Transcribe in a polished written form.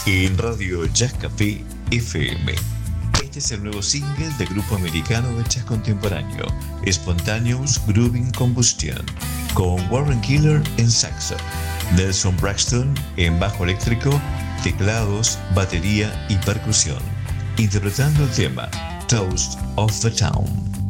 en Radio Jazz Café FM. Este es el nuevo single del grupo americano de jazz contemporáneo, Spontaneous Grooving Combustion, con Warren Keeler en saxo, Nelson Braxton en bajo eléctrico, teclados, batería y percusión, interpretando el tema Toast of the Town.